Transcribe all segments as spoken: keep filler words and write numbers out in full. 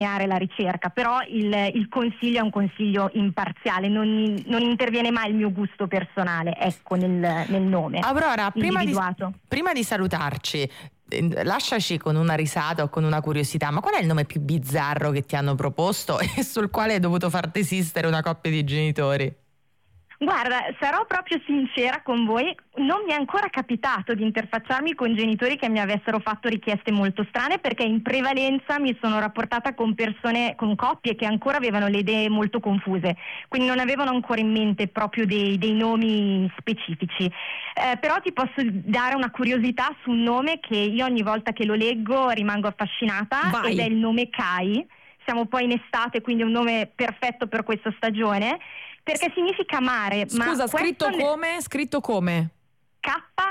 la ricerca, però il, il consiglio è un consiglio imparziale, non, non interviene mai il mio gusto personale, ecco, nel, nel nome. Aurora, prima di, individuato. prima di salutarci, eh, lasciaci con una risata o con una curiosità, ma qual è il nome più bizzarro che ti hanno proposto e sul quale hai dovuto far desistere una coppia di genitori? Guarda, sarò proprio sincera con voi, non mi è ancora capitato di interfacciarmi con genitori che mi avessero fatto richieste molto strane, perché in prevalenza mi sono rapportata con persone, con coppie che ancora avevano le idee molto confuse, quindi non avevano ancora in mente proprio dei, dei nomi specifici. Eh, però ti posso dare una curiosità su un nome che io ogni volta che lo leggo rimango affascinata. Vai. Ed è il nome Kai. Siamo poi in estate, quindi è un nome perfetto per questa stagione, perché significa mare. Scusa, ma scritto ne... come? Scritto come? K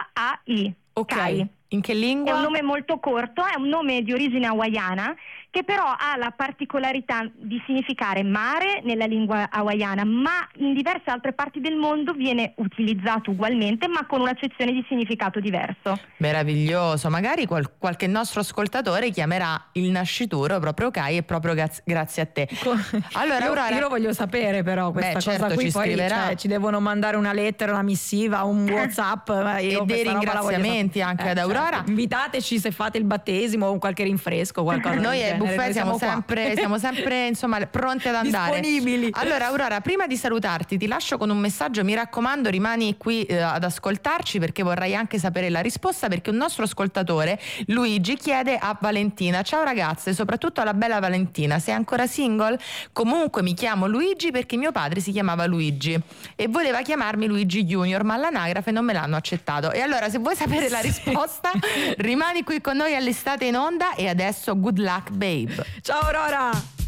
A I. Ok. Kai. In che lingua? È un nome molto corto, è un nome di origine hawaiana che però ha la particolarità di significare mare nella lingua hawaiana, ma in diverse altre parti del mondo viene utilizzato ugualmente, ma con un'accezione di significato diverso. Meraviglioso, magari qual- qualche nostro ascoltatore chiamerà il nascituro proprio Kai e proprio gaz- grazie a te. Allora, io, Aurora... io lo voglio sapere però questa Beh, cosa certo, qui, ci poi scriverà. cioè, ci devono mandare una lettera, una missiva, un WhatsApp io e dei ringraziamenti sap- anche eh, ad Aurora. Certo. Invitateci se fate il battesimo o un qualche rinfresco, qualcosa. Noi del ai genere. buffet Noi siamo siamo sempre, siamo sempre insomma pronti ad andare. Disponibili. Allora Aurora, prima di salutarti ti lascio con un messaggio, mi raccomando rimani qui eh, ad ascoltarci, perché vorrei anche sapere la risposta, perché un nostro ascoltatore, Luigi, chiede a Valentina: ciao ragazze, soprattutto alla bella Valentina, sei ancora single? Comunque mi chiamo Luigi perché mio padre si chiamava Luigi e voleva chiamarmi Luigi Junior, ma all'anagrafe non me l'hanno accettato. E allora, se vuoi sapere la risposta rimani qui con noi all'estate in onda, e adesso good luck babe. Ciao Aurora.